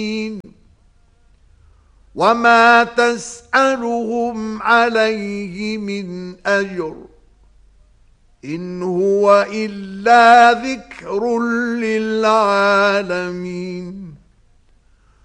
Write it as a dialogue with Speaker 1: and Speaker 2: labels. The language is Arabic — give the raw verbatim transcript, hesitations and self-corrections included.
Speaker 1: وما تسألهم عليه من أجر إن هو إلا ذكر للعالمين.